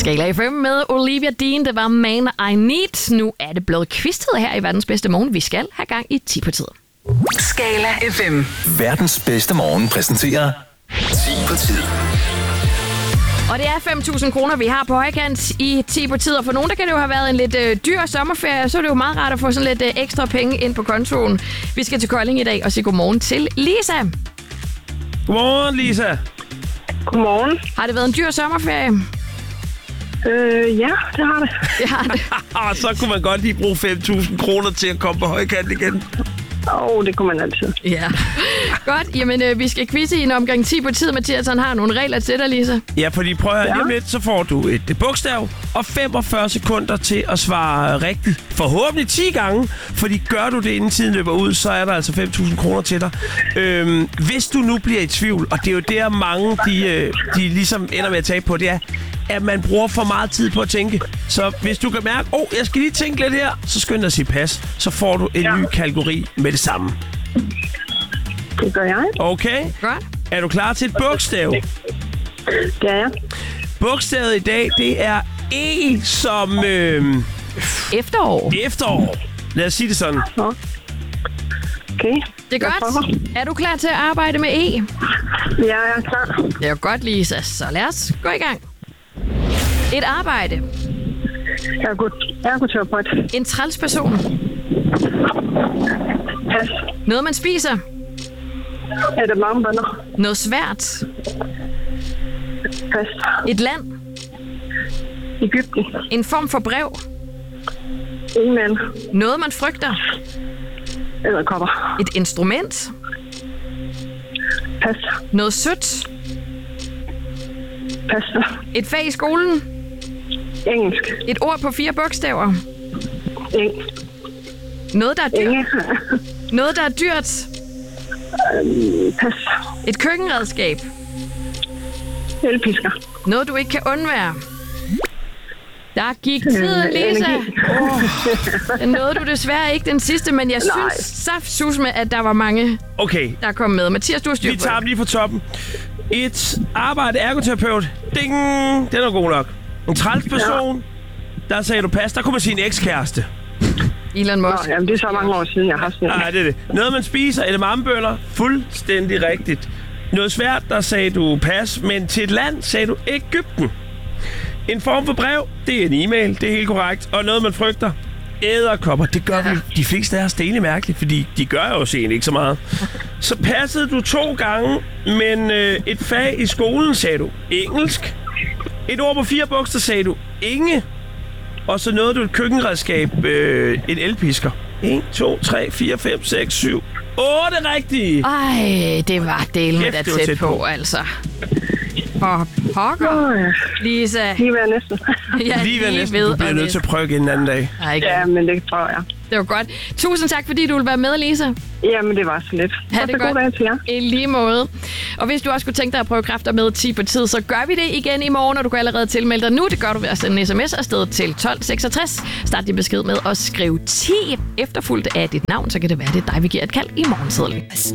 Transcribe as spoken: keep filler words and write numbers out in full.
Skala F M med Olivia Dean, det var Man I Need. Nu er det blevet quiztid her i verdens bedste morgen. Vi skal have gang i ti på tid. Skala F M. Verdens bedste morgen præsenterer ti på tid. Og det er fem tusind kroner, vi har på højkant i ti på tid. Og for nogen, der kan det jo have været en lidt øh, dyr sommerferie. Så er det jo meget rart at få sådan lidt øh, ekstra penge ind på kontoen. Vi skal til Kolding i dag og sige godmorgen til Lisa. Godmorgen, Lisa. Godmorgen. Har det været en dyr sommerferie? Øh, ja, det har det. Det har det. Så kunne man godt lige bruge fem tusind kroner til at komme på højkant igen. Åh, oh, det kunne man altid. Ja. Godt, jamen øh, vi skal quizze i en omgang ti på tid. Mathias, han har nogle regler til dig, Lisa. Ja, fordi prøv at høre, Ja. lige om lidt, så får du et bogstav og femogfyrre sekunder til at svare rigtigt. Forhåbentlig ti gange, fordi gør du det, inden tiden løber ud, så er der altså fem tusind kroner til dig. Øhm, hvis du nu bliver i tvivl, og det er jo der mange, de, øh, de ligesom ender med at tage på, det er, at man bruger for meget tid på at tænke. Så hvis du kan mærke, åh, oh, jeg skal lige tænke lidt her, så skynd dig at sige pas. Så får du en Ja. ny kategori med det samme. Det gør jeg. Okay? Godt. Er du klar til et bogstav? Det er jeg. Bogstavet i dag, det er E som øh, Efterår. efterår. Lad os sige det sådan. Nå. Okay. Det er Jeg godt. prøver. Er du klar til at arbejde med E? Ja, jeg er klar. Det er jo godt, Lisa. Så lad os gå i gang. Et arbejde. Jeg er god. Ergoterapeut. En træls person. Pas. Noget, man spiser. Er det mange bønder? Noget svært. Pas. Et land. Egypten. En form for brev. E-mail. Noget, man frygter. Edderkopper. Et instrument. Pas. Noget sødt. Pas. Et fag i skolen. Engelsk. Et ord på fire bogstaver. Eng. Noget, der er dyrt. Enge. Noget, der er dyrt. Pas. Et køkkenredskab. Elpisker. Noget, du ikke kan undvære. Der gik tiden, Øh, Lisa. energi. Den nåede du desværre ikke den sidste, men jeg Nej. synes saftsus med, at der var mange, Okay, der kom med. Mathias, du har styr vi på tager det. dem lige fra toppen. Et arbejde ergoterapeut. Ding! Den er god nok. En træls person. Der sagde du pas. Der kunne man sige en ekskæreste. Elon Nå, Musk. jamen, det er så mange år siden, jeg har sådan en. Nej, det er det. Noget, man spiser. Edamamebønner. Fuldstændig rigtigt. Noget svært, der sagde du pas. Men til et land sagde du Egypten. En form for brev, det er en e-mail, det er helt korrekt. Og noget, man frygter, edderkopper. Det gør vi de fleste af os, det er egentlig mærkeligt, fordi de gør jo også egentlig ikke så meget. Så passede du to gange, men øh, et fag i skolen sagde du engelsk. Et ord på fire bogstaver sagde du inge. Og så nåede du et køkkenredskab, øh, en elpisker. en, to, tre, fire, fem, seks, syv, otte rigtige. Ej, det var delen med Kæft, at det var tæt tæt på, på. altså. For pokker, Åh, ja. Lisa. Lige ved næsten. Ja, Lige ved næsten, ved du bliver og nødt til at prøve igen en anden dag. Ej, ikke. Ja, men det tror jeg. Det var godt. Tusind tak, fordi du ville være med, Lisa. Jamen, det var så lidt. Ha' Så det god godt. dag til jer. I lige måde. Og hvis du også kunne tænke dig at prøve kræfter med ti på tid, så gør vi det igen i morgen, og du kan allerede tilmelde dig nu. Det gør du ved at sende en sms afsted til tolv seksogtres. Start din besked med at skrive ti efterfulgt af dit navn, så kan det være, det er dig, vi giver et kald i morgensedlen.